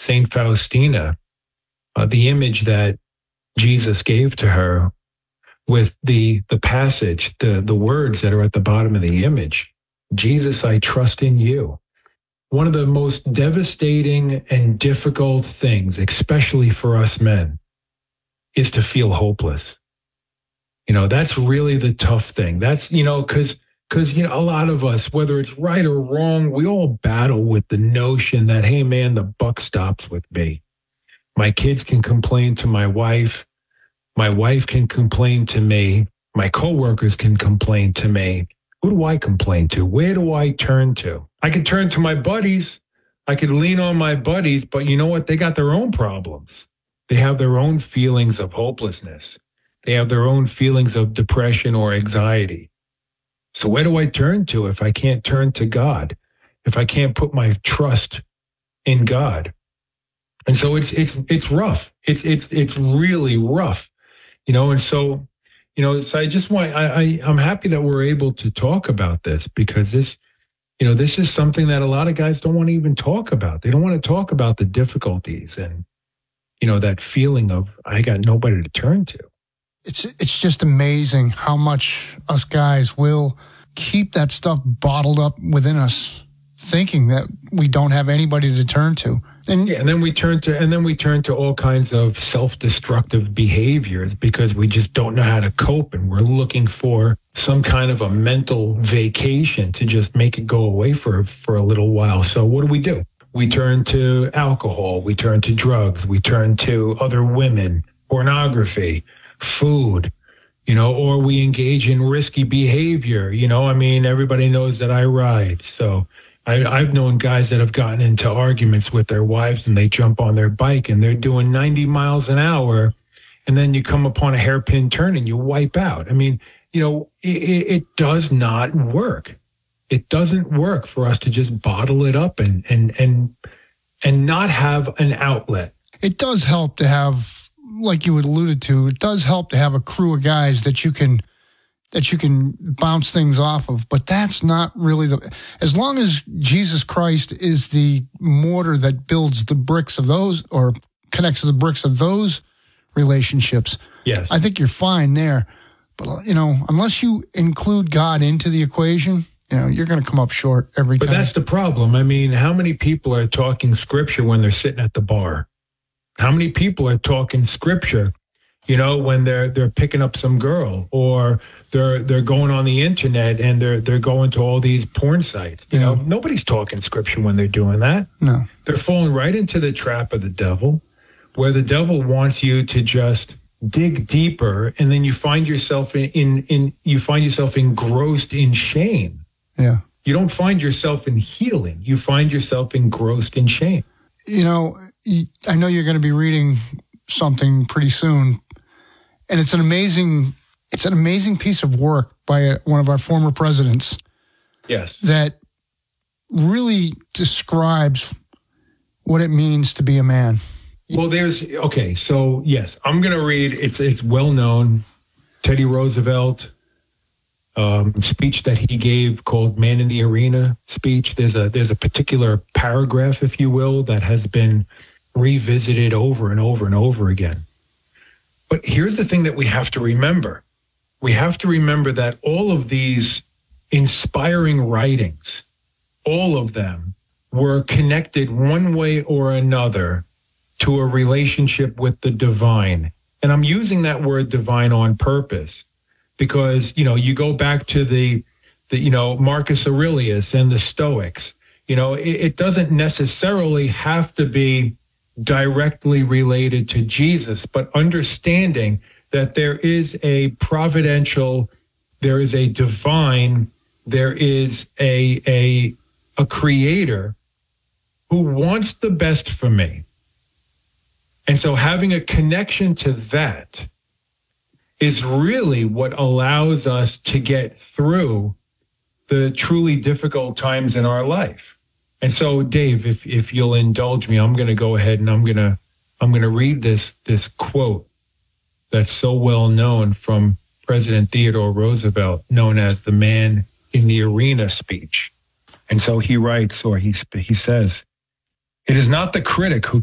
Saint Faustina, the image that Jesus gave to her with the passage, the words that are at the bottom of the image. Jesus, I trust in you. One of the most devastating and difficult things, especially for us men, is to feel hopeless. That's really the tough thing. That's, because a lot of us, whether it's right or wrong, we all battle with the notion that, hey, man, the buck stops with me. My kids can complain to my wife. My wife can complain to me. My coworkers can complain to me. Who do I complain to? Where do I turn to? I could turn to my buddies. I could lean on my buddies, but you know what? They got their own problems. They have their own feelings of hopelessness. They have their own feelings of depression or anxiety. So where do I turn to if I can't turn to God? If I can't put my trust in God? And so it's rough. It's really rough, and so, so I just I'm happy that we're able to talk about this, because this is something that a lot of guys don't want to even talk about. They don't want to talk about the difficulties and, that feeling of, I got nobody to turn to. It's just amazing how much us guys will keep that stuff bottled up within us, thinking that we don't have anybody to turn to. And then we turn to all kinds of self-destructive behaviors because we just don't know how to cope, and we're looking for some kind of a mental vacation to just make it go away for a little while. So what do? We turn to alcohol, we turn to drugs, we turn to other women, pornography, food, or we engage in risky behavior. Everybody knows that I ride, so I've known guys that have gotten into arguments with their wives, and they jump on their bike and they're doing 90 miles an hour, and then you come upon a hairpin turn and you wipe out. It does not work. It doesn't work for us to just bottle it up and not have an outlet. It does help to have, like you had alluded to, it does help to have a crew of guys that you can bounce things off of, but that's not really as long as Jesus Christ is the mortar that builds the bricks of those, or connects to the bricks of those relationships. Yes. I think you're fine there. But, unless you include God into the equation, you're going to come up short every time. But that's the problem. How many people are talking scripture when they're sitting at the bar? How many people are talking scripture, when they're picking up some girl, or they're going on the internet and they're going to all these porn sites? Nobody's talking scripture when they're doing that. No. They're falling right into the trap of the devil, where the devil wants you to just dig deeper, and then you find yourself engrossed in shame. Yeah. You don't find yourself in healing. You find yourself engrossed in shame. I know you're going to be reading something pretty soon, and it's an amazing piece of work by one of our former presidents. Yes. That really describes what it means to be a man. Well, so yes, I'm going to read, it's well known, Teddy Roosevelt, speech that he gave called Man in the Arena speech. There's a particular paragraph, if you will, that has been revisited over and over and over again. But here's the thing that we have to remember. We have to remember that all of these inspiring writings, all of them were connected one way or another to a relationship with the divine. And I'm using that word divine on purpose, because, you go back to the Marcus Aurelius and the Stoics, it doesn't necessarily have to be directly related to Jesus, but understanding that there is a providential, there is a divine, there is a creator who wants the best for me. And so having a connection to that is really what allows us to get through the truly difficult times in our life. And so, Dave, if you'll indulge me, I'm going to go ahead and I'm going to read this quote that's so well known from President Theodore Roosevelt, known as the Man in the Arena speech. And so he writes, or he says, "It is not the critic who